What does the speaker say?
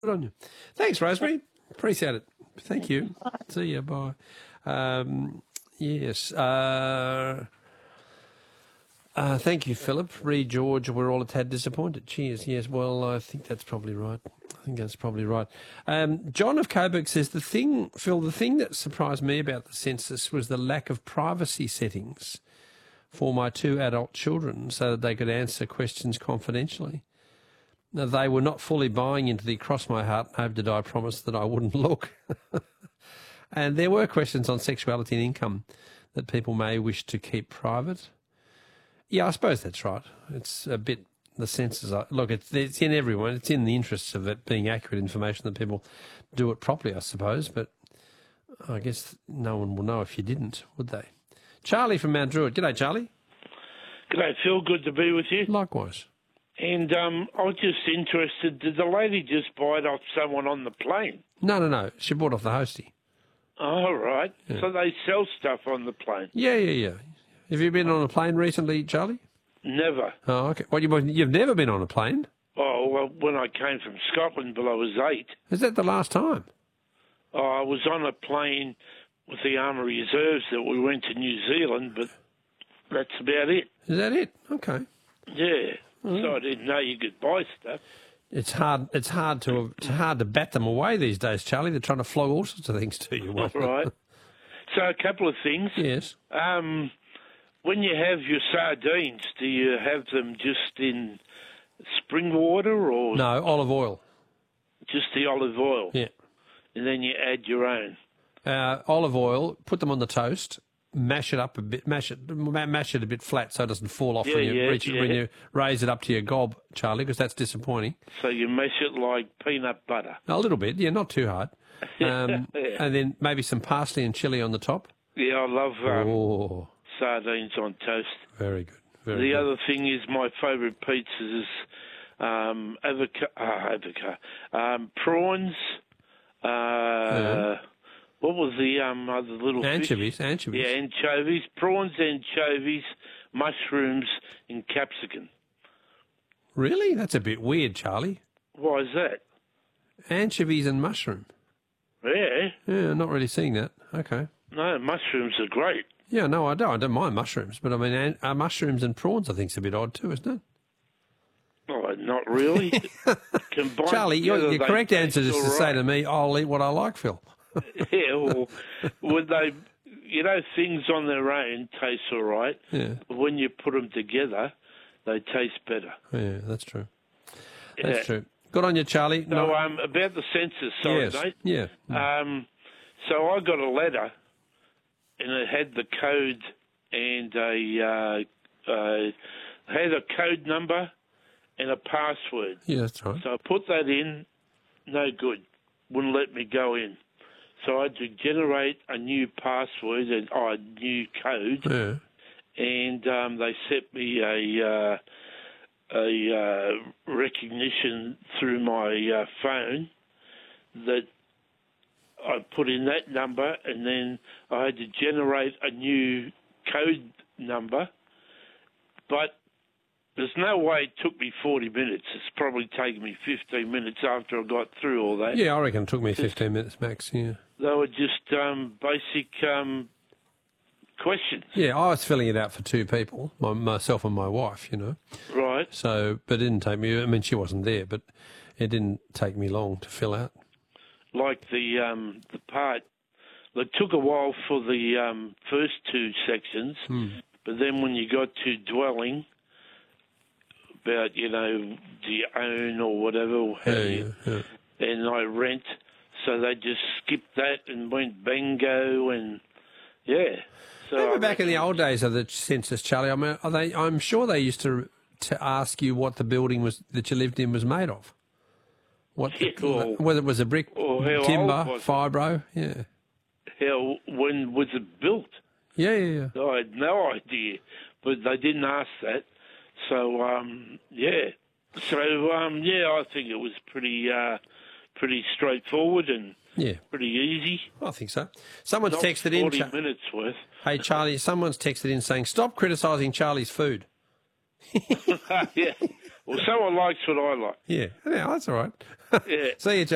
Good on you. Thanks, Rosemary. Appreciate it. Thank you. See you. Bye. Yes. Thank you, Philip. Reed, George, we're all a tad disappointed. Cheers. Yes, well, I think that's probably right. John of Coburg says, Phil, the thing that surprised me about the census was the lack of privacy settings for my 2 adult children so that they could answer questions confidentially. Now, they were not fully buying into the cross my heart and hope to die promise that I wouldn't look. And there were questions on sexuality and income that people may wish to keep private. Yeah, I suppose that's right. It's a bit, the census, look, it's in everyone. It's in the interests of it being accurate information that people do it properly, I suppose. But I guess no one will know if you didn't, would they? Charlie from Mount Druitt. G'day, Charlie. G'day, Phil. Good to be with you. Likewise. And I was just interested, did the lady just buy it off someone on the plane? No. She bought off the hostie. Oh, right. Yeah. So they sell stuff on the plane? Yeah. Have you been on a plane recently, Charlie? Never. Oh, okay. Well, you've never been on a plane? Oh, well, when I came from Scotland, but I was 8. Is that the last time? Oh, I was on a plane with the Army Reserves that we went to New Zealand, but that's about it. Is that it? Okay. Yeah. So I didn't know you could buy stuff. It's hard to bat them away these days, Charlie. They're trying to flog all sorts of things to you. Right. So a couple of things. Yes. When you have your sardines, do you have them just in spring water or No, olive oil. just the olive oil? Yeah. And then you add your own. Olive oil. Put them on the toast. Mash it up a bit. Mash it a bit flat so it doesn't fall off when you raise it up to your gob, Charlie, because that's disappointing. So you mash it like peanut butter. A little bit, yeah, not too hard. Yeah. And then maybe some parsley and chilli on the top. Yeah, I love sardines on toast. Very good. The other thing is my favourite pizzas is prawns. What was the other little anchovies? fish? Anchovies. Yeah, anchovies. Prawns, anchovies, mushrooms, and capsicum. Really? That's a bit weird, Charlie. Why is that? Anchovies and mushroom. Yeah. Yeah, not really seeing that. Okay. No, mushrooms are great. Yeah, no, I don't mind mushrooms, but I mean, mushrooms and prawns I think is a bit odd too, isn't it? Oh, not really. Charlie, your correct answer is to say to me, I'll eat what I like, Phil. Yeah, well, would they, things on their own taste all right. Yeah. But when you put them together, they taste better. Yeah, that's true. That's true. Good on you, Charlie. So, about the census, sorry, yes. mate. Yeah. So I got a letter, and it had the code and had a code number and a password. Yeah, that's right. So I put that in, no good. Wouldn't let me go in. So I had to generate a new password and a new code. Yeah. And they sent me a recognition through my phone that I put in that number, and then I had to generate a new code number. But there's no way it took me 40 minutes. It's probably taken me 15 minutes after I got through all that. Yeah, I reckon it took me 15 minutes max, yeah. They were just basic questions. Yeah, I was filling it out for 2 people, myself and my wife, Right. So, but it didn't take me, I mean, she wasn't there, but it didn't take me long to fill out. Like the part, it took a while for the first 2 sections, but then when you got to dwelling, about, do you own or whatever, and I rent, so they just skipped that and went bingo, and yeah. So remember back in the old days of the census, Charlie, I mean, I'm sure they used to ask you what the building was that you lived in was made of. Whether it was a brick, timber, fibro, yeah. Hell, when was it built? Yeah. I had no idea, but they didn't ask that. So, yeah. So, I think it was pretty straightforward and pretty easy. I think so. Someone's Not texted 40 in. minutes worth. Hey, Charlie, someone's texted in saying, stop criticising Charlie's food. Yeah. Well, someone likes what I like. Yeah, that's all right. Yeah. See you, Charlie.